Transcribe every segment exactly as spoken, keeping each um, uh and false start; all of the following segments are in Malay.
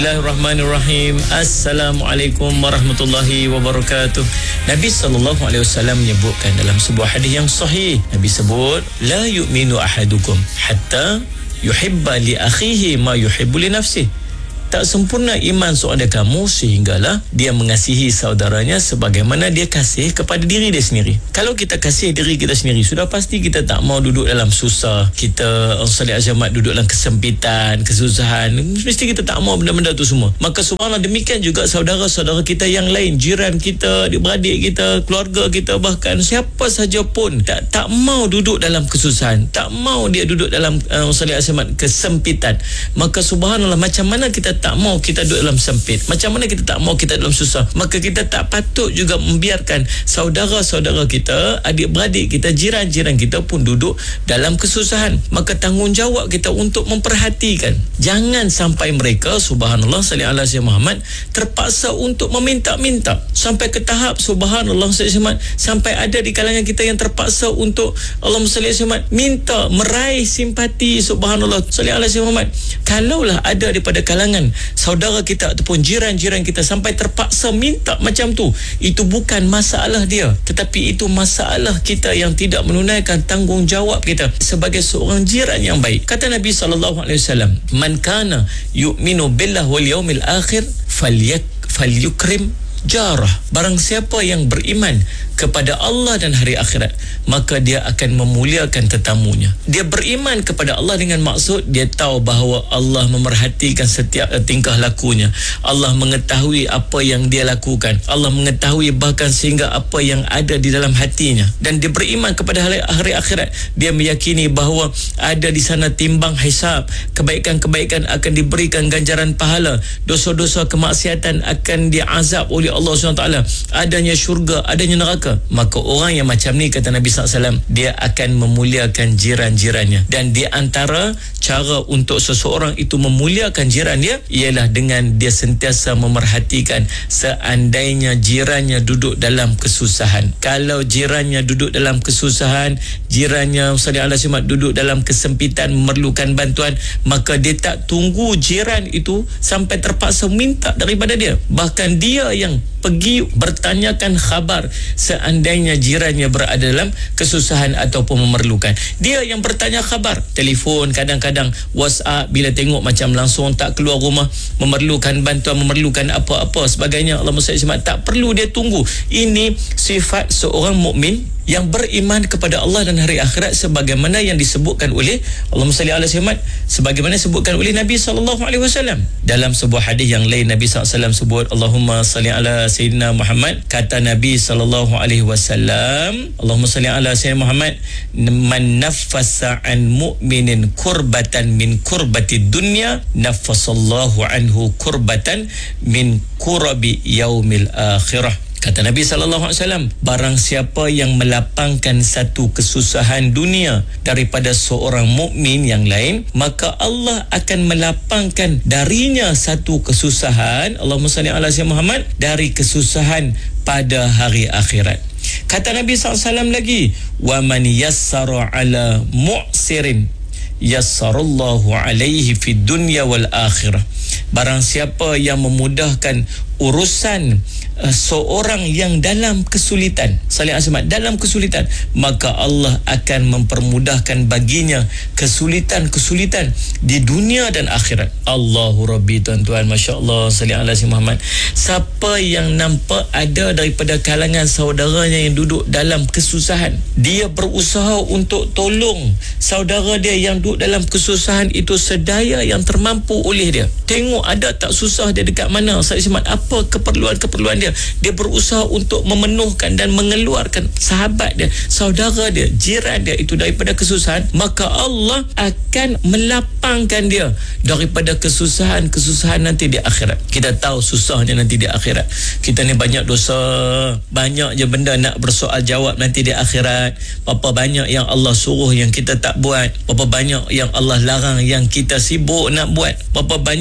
Bismillahirrahmanirrahim. Assalamualaikum warahmatullahi wabarakatuh. Nabi sallallahu alaihi wasallam menyebutkan dalam sebuah hadis yang sahih. Nabi sebut, la yu'minu ahadukum hatta yuhibba li akhihi ma yuhibbu li nafsihi. Tak sempurna iman seorang kamu sehinggalah dia mengasihi saudaranya sebagaimana dia kasih kepada diri dia sendiri. Kalau kita kasih diri kita sendiri, sudah pasti kita tak mau duduk dalam susah. Kita Salih Azamat duduk dalam kesempitan, kesusahan. Mesti kita tak mau benda-benda tu semua. Maka subhanallah, demikian juga saudara-saudara kita yang lain, jiran kita, adik-beradik kita, keluarga kita, bahkan siapa saja pun tak tak mau duduk dalam kesusahan, tak mau dia duduk dalam uh, Salih Azamat kesempitan. Maka subhanallah, macam mana kita tak mau kita duduk dalam sempit, macam mana kita tak mau kita dalam susah, maka kita tak patut juga membiarkan saudara-saudara kita, adik-beradik kita, jiran-jiran kita pun duduk dalam kesusahan. Maka tanggungjawab kita untuk memperhatikan, jangan sampai mereka, subhanallah, salli ala sayyidina Muhammad, terpaksa untuk meminta-minta sampai ke tahap subhanallah sayyidina, sampai ada di kalangan kita yang terpaksa untuk Allahumma salli ala sayyidina, minta meraih simpati, subhanallah, salli ala sayyidina Muhammad. Kalaulah ada daripada kalangan saudara kita ataupun jiran-jiran kita sampai terpaksa minta macam tu, itu bukan masalah dia, tetapi itu masalah kita yang tidak menunaikan tanggungjawab kita sebagai seorang jiran yang baik. Kata Nabi sallallahu alaihi wasallam, man kana yu'minu billah wal yaumil akhir falyak falyukrim jarah. Barang siapa yang beriman kepada Allah dan hari akhirat, maka dia akan memuliakan tetamunya. Dia beriman kepada Allah dengan maksud dia tahu bahawa Allah memerhatikan setiap tingkah lakunya. Allah mengetahui apa yang dia lakukan. Allah mengetahui bahkan sehingga apa yang ada di dalam hatinya. Dan dia beriman kepada hari, hari akhirat. Dia meyakini bahawa ada di sana timbang hisab. Kebaikan-kebaikan akan diberikan ganjaran pahala. Dosa-dosa kemaksiatan akan diazab oleh Allah subhanahu wa taala. Adanya syurga, adanya neraka. Maka orang yang macam ni, kata Nabi sallallahu alaihi wasallam, dia akan memuliakan jiran-jirannya. Dan di antara cara untuk seseorang itu memuliakan jiran dia ialah dengan dia sentiasa memerhatikan seandainya jirannya duduk dalam kesusahan. Kalau jirannya duduk dalam kesusahan, jirannya sallallahu alaihi wasallam duduk dalam kesempitan, memerlukan bantuan, maka dia tak tunggu jiran itu sampai terpaksa minta daripada dia. Bahkan dia yang pergi bertanyakan khabar seandainya jirannya berada dalam kesusahan ataupun memerlukan. Dia yang bertanya khabar, telefon, kadang-kadang WhatsApp, bila tengok macam langsung tak keluar rumah, memerlukan bantuan, memerlukan apa-apa sebagainya, Allahumma salli alaihi, tak perlu dia tunggu. Ini sifat seorang mukmin yang beriman kepada Allah dan hari akhirat, sebagaimana yang disebutkan oleh Allahumma salli ala sayyidina, sebagaimana disebutkan oleh Nabi sallallahu alaihi wasallam. Dalam sebuah hadis yang lain, Nabi sallallahu alaihi wasallam sebut, Allahumma salli ala sayyidina Muhammad. Kata Nabi sallallahu alaihi wasallam, Allahumma salli ala sayyidina Muhammad, man naffasa an mu'minin kurbatan min kurbati dunya, naffasallahu anhu kurbatan min kurabi yaumil akhirah. Kata Nabi sallallahu alaihi wasallam, barang siapa yang melapangkan satu kesusahan dunia daripada seorang mukmin yang lain, maka Allah akan melapangkan darinya satu kesusahan, Allahumma salli ala sayyidina Muhammad, dari kesusahan pada hari akhirat. Kata Nabi sallallahu alaihi wasallam lagi, wa man yassara ala mu'sirin yassarallahu alaihi fid dunya wal akhirah. Barang siapa yang memudahkan urusan uh, seorang yang dalam kesulitan, Salih Azmat, dalam kesulitan, maka Allah akan mempermudahkan baginya kesulitan-kesulitan di dunia dan akhirat. Allahu Rabbi, tuan-tuan, Masya Allah, Salih ala sayyidina Muhammad. Siapa yang nampak ada daripada kalangan saudaranya yang duduk dalam kesusahan, dia berusaha untuk tolong saudara dia yang duduk dalam kesusahan itu sedaya yang termampu oleh dia. Tengok ada tak susah dia dekat mana, Salih Azmat, apa keperluan-keperluan dia, dia berusaha untuk memenuhkan dan mengeluarkan sahabat dia, saudara dia, jiran dia itu daripada kesusahan, maka Allah akan melapangkan dia daripada kesusahan-kesusahan nanti di akhirat. Kita tahu susahnya nanti di akhirat. Kita ni banyak dosa, banyak je benda nak bersoal jawab nanti di akhirat. Berapa banyak yang Allah suruh yang kita tak buat, berapa banyak yang Allah larang yang kita sibuk nak buat, berapa banyak benda-benda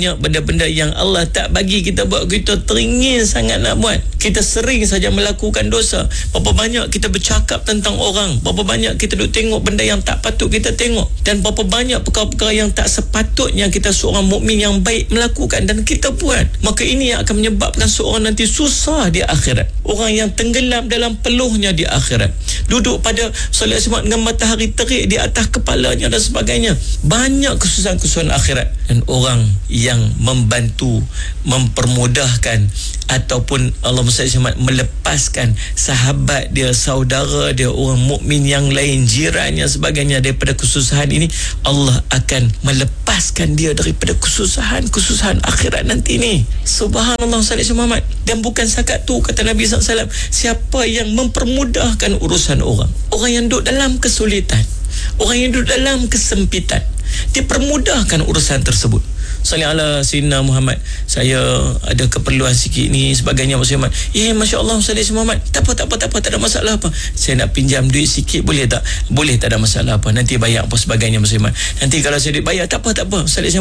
benda yang Allah tak bagi kita buat, kita teringin sangat nak buat. Kita sering saja melakukan dosa. Berapa banyak kita bercakap tentang orang, berapa banyak kita duk tengok benda yang tak patut kita tengok, dan berapa banyak perkara-perkara yang tak sepatutnya kita seorang mukmin yang baik melakukan dan kita buat. Maka ini yang akan menyebabkan seorang nanti susah di akhirat. Orang yang tenggelam dalam peluhnya di akhirat, duduk pada solat Jumaat dengan matahari terik di atas kepalanya dan sebagainya. Banyak kesusahan-kesusahan akhirat. Dan orang yang membantu, mempermudahkan ataupun Allah SWT melepaskan sahabat dia, saudara dia, orang mukmin yang lain, jirannya sebagainya daripada kesusahan ini, Allah akan melepaskan dia daripada kesusahan-kesusahan akhirat nanti ni. Subhanallah sallallahu Muhammad. Dan bukan setakat tu, kata Nabi sallallahu alaihi wasallam, siapa yang mempermudahkan urusan orang, orang yang duduk dalam kesulitan, orang yang duduk dalam kesempitan, dipermudahkan urusan tersebut. Sallallahu ala sayyidina Muhammad, saya ada keperluan sikit ni sebagainya. Masya Allah, eh Masya Allah sallallahu Muhammad, tak apa, tak apa, tak apa, tak ada masalah apa. Saya nak pinjam duit sikit, boleh tak? Boleh, tak ada masalah apa. Nanti bayar apa sebagainya. Masya Allah, nanti kalau saya duit bayar, tak apa, tak apa. Sallallahu